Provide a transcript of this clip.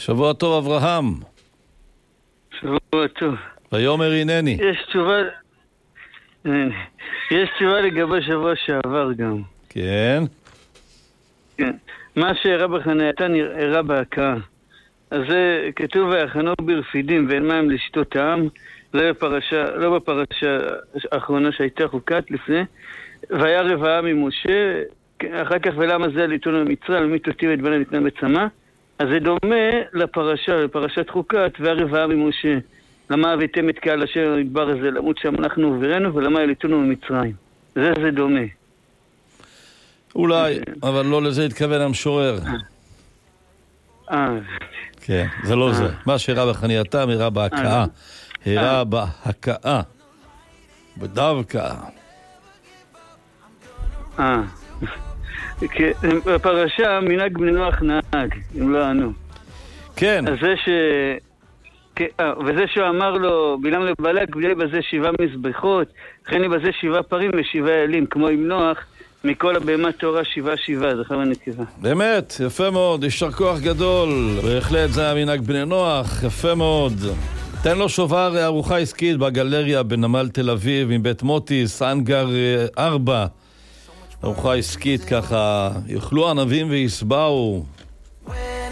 שבוע טוב אברהם. שבוע טוב. ויאמר הנני. יש תשובה לגבי שבוע שעבר גם. כן. כן. מה שאירע בחנייתן אירע בהכאה. אז זה כתוב ויחנו ברפידים ואין מים לשתות העם. לא בפרשה האחרונה שהייתה חוקת לפני. והיה רבעה ממשה. אחר כך ולמה זה ליתון במצרים ומי תותיר את בנה ניתנה בצמא. אז זה דומה לפרשת חוקת והרבעה ממשה. למה הבאתם את קהל אשר המדבר הזה למות שם אנחנו עוברנו ולמה יליתונו במצרים. זה דומה. אולי, אבל לא לזה התכוון המשורר. כן, זה לא זה. מה שאירע בחנייתם אירע בהכאה. אירע בהכאה. בדווקא. בפרשה מנהג בני נוח נהג, אם לא ענו. כן. אז זה וזה שהוא אמר לו, בלעם לבלק, בלי בזה 7 מזבחות, לכן בזה 7 פרים ו7 אלים, כמו עם נוח, מכל הבהמה תורה 7 זכר ונקבה. באמת, יפה מאוד, יישר כוח גדול, בהחלט זה המנהג בני נוח, יפה מאוד. תן לו שובר ארוחה עסקית בגלריה בנמל תל אביב, עם בית מוטיס, אנגר 4. ארוחה עסקית ככה, יאכלו ענבים ויסבעו.